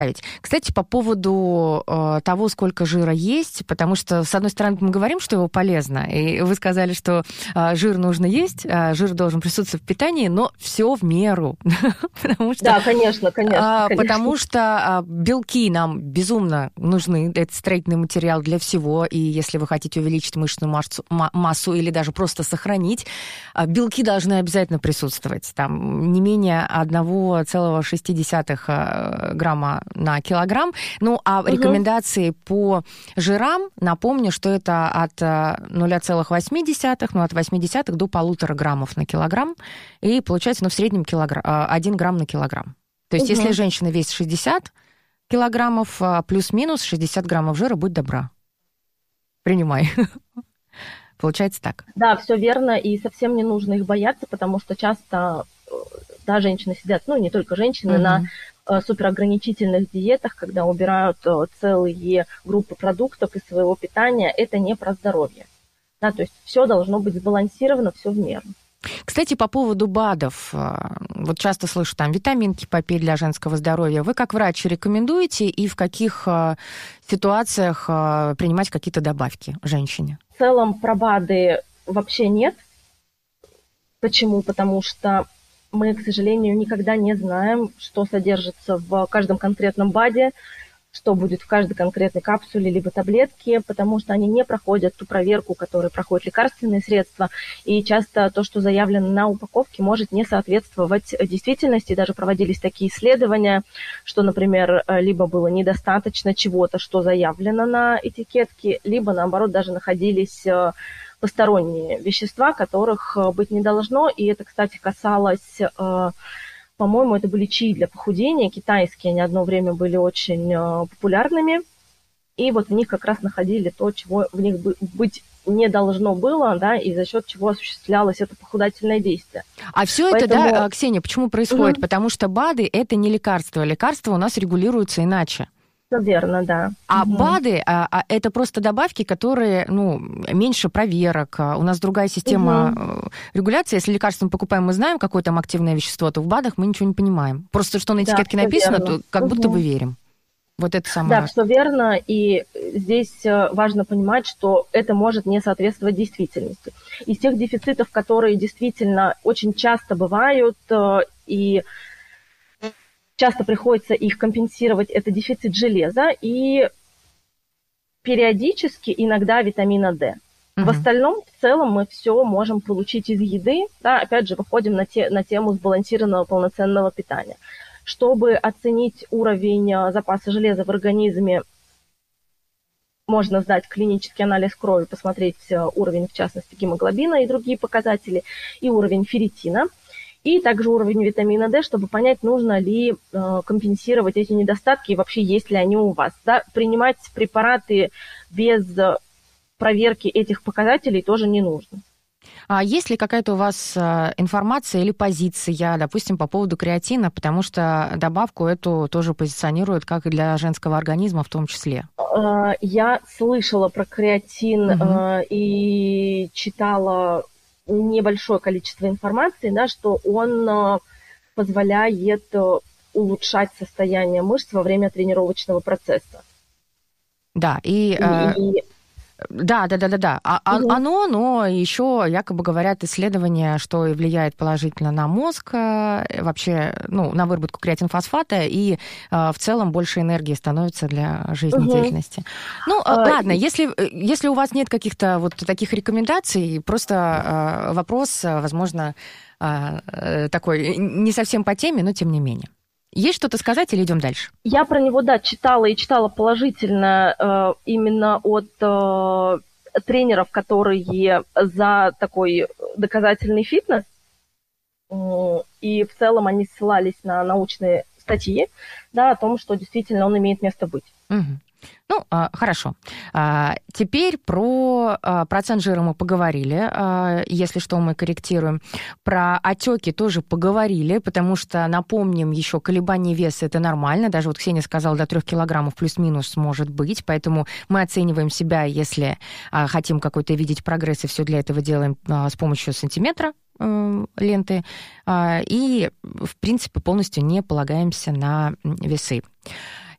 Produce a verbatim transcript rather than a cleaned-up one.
Кстати, по поводу э, того, сколько жира есть, потому что, с одной стороны, мы говорим, что его полезно, и вы сказали, что э, жир нужно есть, э, жир должен присутствовать в питании, но все в меру. потому что, да, конечно, конечно, э, конечно. Потому что э, белки нам безумно нужны, это строительный материал для всего, и если вы хотите увеличить мышечную массу, массу или даже просто сохранить, э, белки должны обязательно присутствовать. Там не менее одна целая шесть десятых грамма на килограмм. Ну, а угу. рекомендации по жирам, напомню, что это от ноль целых восемь десятых, ну, от восемь десятых до полутора граммов на килограмм. И получается, ну, в среднем килограмм, один грамм на килограмм. То есть, угу. если женщина весит шестьдесят килограммов, плюс-минус шестьдесят граммов жира, будь добра. Принимай. Получается так. Да, все верно, и совсем не нужно их бояться, потому что часто, да, женщины сидят, ну, не только женщины, угу. на суперограничительных диетах, когда убирают целые группы продуктов из своего питания, это не про здоровье. Да, то есть все должно быть сбалансировано, все в меру. Кстати, по поводу БАДов, вот часто слышу, там, витаминки попить для женского здоровья. Вы как врач рекомендуете и в каких ситуациях принимать какие-то добавки женщине? В целом про БАДы вообще нет. Почему? Потому что мы, к сожалению, никогда не знаем, что содержится в каждом конкретном БАДе, что будет в каждой конкретной капсуле либо таблетке, потому что они не проходят ту проверку, которую проходят лекарственные средства, и часто то, что заявлено на упаковке, может не соответствовать действительности. Даже проводились такие исследования, что, например, либо было недостаточно чего-то, что заявлено на этикетке, либо, наоборот, даже находились посторонние вещества, которых быть не должно. И это, кстати, касалось, по-моему, это были чаи для похудения, китайские, они одно время были очень популярными. И вот в них как раз находили то, чего в них быть не должно было, да, и за счет чего осуществлялось это похудательное действие. А все Поэтому... это, да, Ксения, почему происходит? Угу. Потому что БАДы – это не лекарства. Лекарства у нас регулируются иначе. Верно, да. А угу. БАДы а, а, это просто добавки, которые, ну, меньше проверок. У нас другая система угу. регуляции. Если лекарство мы покупаем, мы знаем, какое там активное вещество, то в БАДах мы ничего не понимаем. Просто что на этикетке да, написано, верно. То как угу. будто бы верим. Вот это самое. Да, все верно. И здесь важно понимать, что это может не соответствовать действительности. Из тех дефицитов, которые действительно очень часто бывают, и часто приходится их компенсировать, это дефицит железа и периодически иногда витамина D. Uh-huh. В остальном, в целом, мы все можем получить из еды. Да, опять же, выходим на, те, на тему сбалансированного полноценного питания. Чтобы оценить уровень запаса железа в организме, можно сдать клинический анализ крови, посмотреть уровень, в частности, гемоглобина и другие показатели, и уровень ферритина. И также уровень витамина D, чтобы понять, нужно ли э, компенсировать эти недостатки и вообще есть ли они у вас. Да? Принимать препараты без проверки этих показателей тоже не нужно. А есть ли какая-то у вас информация или позиция, допустим, по поводу креатина, потому что добавку эту тоже позиционируют как и для женского организма в том числе? Я слышала про креатин угу. и читала небольшое количество информации, да, что он позволяет улучшать состояние мышц во время тренировочного процесса. Да, и... и... Да, да, да, да, да. А, угу. Оно, но еще якобы говорят исследования, что влияет положительно на мозг, вообще, ну, на выработку креатинфосфата, и в целом больше энергии становится для жизнедеятельности. Угу. Ну, а, ладно, если, если у вас нет каких-то вот таких рекомендаций, просто вопрос, возможно, такой не совсем по теме, но тем не менее. Есть что-то сказать или идем дальше? Я про него, да, читала и читала положительно э, именно от э, тренеров, которые за такой доказательный фитнес. Э, и в целом они ссылались на научные статьи, да, о том, что действительно он имеет место быть. Угу. Ну, хорошо. Теперь про процент жира мы поговорили, если что, мы корректируем. Про отеки тоже поговорили, потому что, напомним, еще колебание веса – это нормально. Даже вот Ксения сказала, до трех килограммов плюс-минус может быть, поэтому мы оцениваем себя, если хотим какой-то видеть прогресс, и все для этого делаем с помощью сантиметра ленты, и, в принципе, полностью не полагаемся на весы.